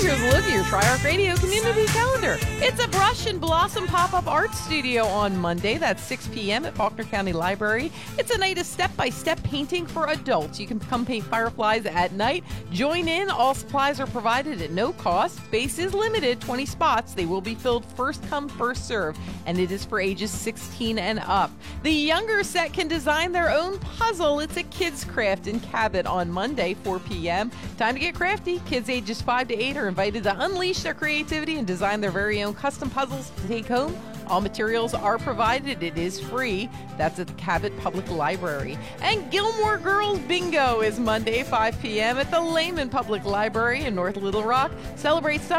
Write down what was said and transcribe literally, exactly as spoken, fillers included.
here's a look at your Tri-Arc Radio Community Calendar. It's a Brush and Blossom Pop-Up Art Studio on Monday. That's six p.m. at Faulkner County Library. It's a night of step-by-step painting for adults. You can come paint fireflies at night. Join in. All supplies are provided at no cost. Space is limited, twenty spots. They will be filled first come, first serve, and it is for ages sixteen and up. The younger set can design their own puzzle. It's a kids craft in Cabot on Monday, four p.m. Time to get crafty. Kids ages five to eight are invited to unleash their creativity and design their very own custom puzzles to take home. All materials are provided. It is free. That's at the Cabot Public Library. And Gilmore Girls Bingo is Monday, five p.m. at the Lehman Public Library in North Little Rock. Celebrate summer